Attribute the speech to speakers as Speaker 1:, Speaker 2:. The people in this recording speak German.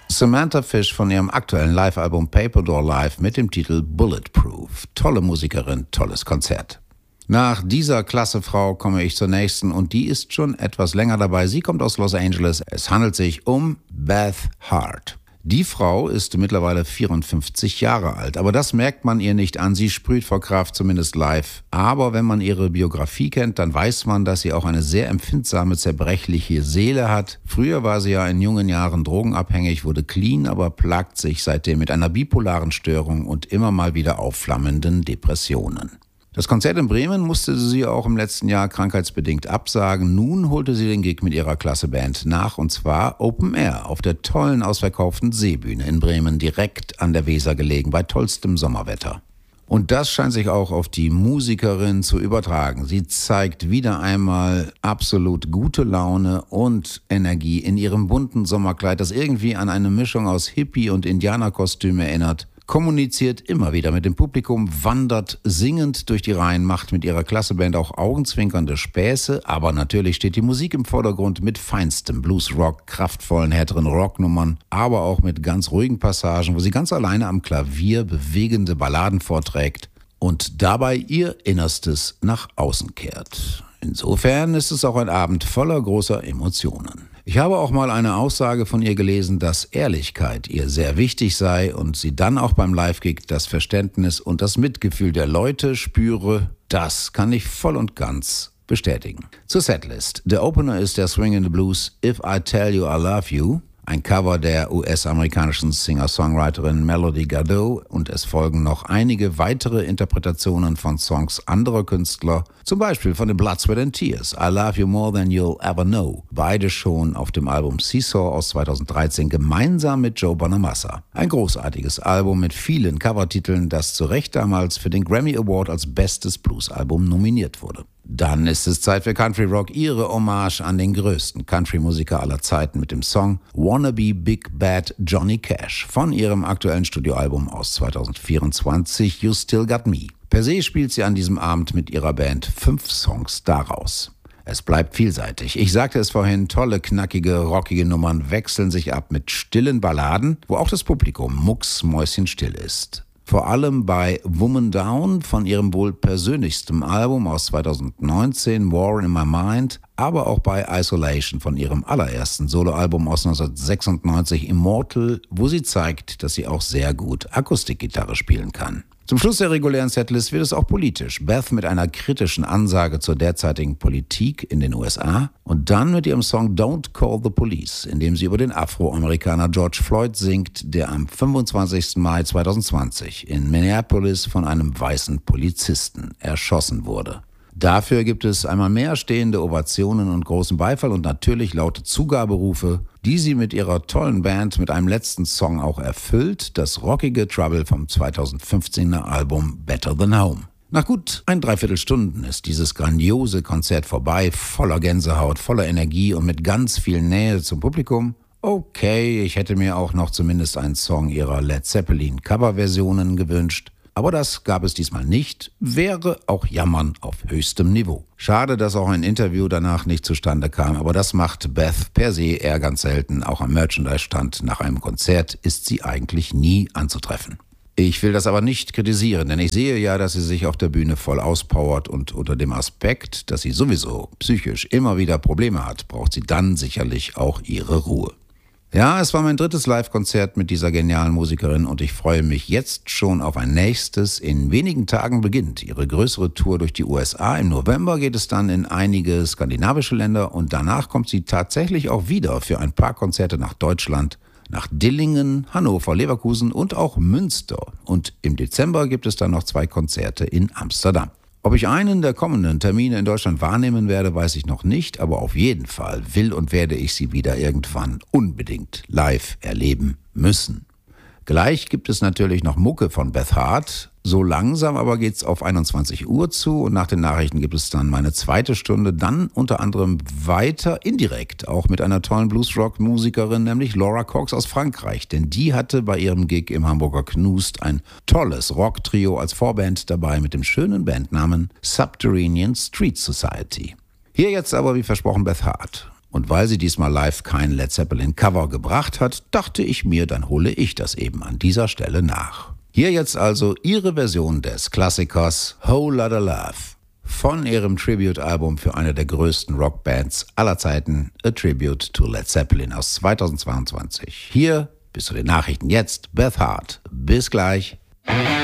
Speaker 1: Samantha Fish von ihrem aktuellen Live-Album Paper Door Live mit dem Titel Bulletproof. Tolle Musikerin, tolles Konzert. Nach dieser klasse Frau komme ich zur nächsten und die ist schon etwas länger dabei. Sie kommt aus Los Angeles. Es handelt sich um Beth Hart. Die Frau ist mittlerweile 54 Jahre alt, aber das merkt man ihr nicht an. Sie sprüht vor Kraft, zumindest live. Aber wenn man ihre Biografie kennt, dann weiß man, dass sie auch eine sehr empfindsame, zerbrechliche Seele hat. Früher war sie ja in jungen Jahren drogenabhängig, wurde clean, aber plagt sich seitdem mit einer bipolaren Störung und immer mal wieder aufflammenden Depressionen. Das Konzert in Bremen musste sie auch im letzten Jahr krankheitsbedingt absagen. Nun holte sie den Gig mit ihrer Klasse-Band nach, und zwar Open Air auf der tollen ausverkauften Seebühne in Bremen, direkt an der Weser gelegen, bei tollstem Sommerwetter. Und das scheint sich auch auf die Musikerin zu übertragen. Sie zeigt wieder einmal absolut gute Laune und Energie in ihrem bunten Sommerkleid, das irgendwie an eine Mischung aus Hippie- und Indianerkostüm erinnert. Kommuniziert immer wieder mit dem Publikum, wandert singend durch die Reihen, macht mit ihrer Klasseband auch augenzwinkernde Späße, aber natürlich steht die Musik im Vordergrund mit feinstem Bluesrock, kraftvollen, härteren Rocknummern, aber auch mit ganz ruhigen Passagen, wo sie ganz alleine am Klavier bewegende Balladen vorträgt und dabei ihr Innerstes nach außen kehrt. Insofern ist es auch ein Abend voller großer Emotionen. Ich habe auch mal eine Aussage von ihr gelesen, dass Ehrlichkeit ihr sehr wichtig sei und sie dann auch beim Live-Gig das Verständnis und das Mitgefühl der Leute spüre. Das kann ich voll und ganz bestätigen. Zur Setlist. Der Opener ist der Swing in the Blues If I Tell You I Love You, ein Cover der US-amerikanischen Singer-Songwriterin Melody Gardot, und es folgen noch einige weitere Interpretationen von Songs anderer Künstler, zum Beispiel von den Blood, Sweat and Tears, I Love You More Than You'll Ever Know, beide schon auf dem Album Seesaw aus 2013 gemeinsam mit Joe Bonamassa. Ein großartiges Album mit vielen Covertiteln, das zu Recht damals für den Grammy Award als bestes Blues-Album nominiert wurde. Dann ist es Zeit für Country Rock, ihre Hommage an den größten Country-Musiker aller Zeiten mit dem Song Wannabe Big Bad Johnny Cash von ihrem aktuellen Studioalbum aus 2024 You Still Got Me. Per se spielt sie an diesem Abend mit ihrer Band 5 Songs daraus. Es bleibt vielseitig. Ich sagte es vorhin, tolle, knackige, rockige Nummern wechseln sich ab mit stillen Balladen, wo auch das Publikum mucksmäuschenstill ist. Vor allem bei Woman Down von ihrem wohl persönlichstem Album aus 2019, War in My Mind, aber auch bei Isolation von ihrem allerersten Soloalbum aus 1996, Immortal, wo sie zeigt, dass sie auch sehr gut Akustikgitarre spielen kann. Zum Schluss der regulären Setlist wird es auch politisch. Beth mit einer kritischen Ansage zur derzeitigen Politik in den USA und dann mit ihrem Song Don't Call the Police, in dem sie über den Afroamerikaner George Floyd singt, der am 25. Mai 2020 in Minneapolis von einem weißen Polizisten erschossen wurde. Dafür gibt es einmal mehr stehende Ovationen und großen Beifall und natürlich laute Zugaberufe, die sie mit ihrer tollen Band mit einem letzten Song auch erfüllt, das rockige Trouble vom 2015er Album Better Than Home. Nach gut 1,75 Stunden ist dieses grandiose Konzert vorbei, voller Gänsehaut, voller Energie und mit ganz viel Nähe zum Publikum. Okay, ich hätte mir auch noch zumindest einen Song ihrer Led Zeppelin Coverversionen gewünscht. Aber das gab es diesmal nicht, wäre auch Jammern auf höchstem Niveau. Schade, dass auch ein Interview danach nicht zustande kam, aber das macht Beth per se eher ganz selten. Auch am Merchandise-Stand nach einem Konzert ist sie eigentlich nie anzutreffen. Ich will das aber nicht kritisieren, denn ich sehe ja, dass sie sich auf der Bühne voll auspowert und unter dem Aspekt, dass sie sowieso psychisch immer wieder Probleme hat, braucht sie dann sicherlich auch ihre Ruhe. Ja, es war mein 3. Live-Konzert mit dieser genialen Musikerin und ich freue mich jetzt schon auf ein nächstes. In wenigen Tagen beginnt ihre größere Tour durch die USA. Im November geht es dann in einige skandinavische Länder und danach kommt sie tatsächlich auch wieder für ein paar Konzerte nach Deutschland, nach Dillingen, Hannover, Leverkusen und auch Münster. Und im Dezember gibt es dann noch 2 Konzerte in Amsterdam. Ob ich einen der kommenden Termine in Deutschland wahrnehmen werde, weiß ich noch nicht, aber auf jeden Fall will und werde ich sie wieder irgendwann unbedingt live erleben müssen. Gleich gibt es natürlich noch Mucke von Beth Hart. So langsam aber geht's auf 21 Uhr zu und nach den Nachrichten gibt es dann meine 2. Stunde, dann unter anderem weiter indirekt, auch mit einer tollen Bluesrock-Musikerin, nämlich Laura Cox aus Frankreich, denn die hatte bei ihrem Gig im Hamburger Knust ein tolles Rocktrio als Vorband dabei mit dem schönen Bandnamen Subterranean Street Society. Hier jetzt aber wie versprochen Beth Hart. Und weil sie diesmal live kein Led Zeppelin Cover gebracht hat, dachte ich mir, dann hole ich das eben an dieser Stelle nach. Hier jetzt also ihre Version des Klassikers Whole Lotta Love von ihrem Tribute-Album für eine der größten Rockbands aller Zeiten, A Tribute to Led Zeppelin aus 2022. Hier bis zu den Nachrichten jetzt, Beth Hart. Bis gleich.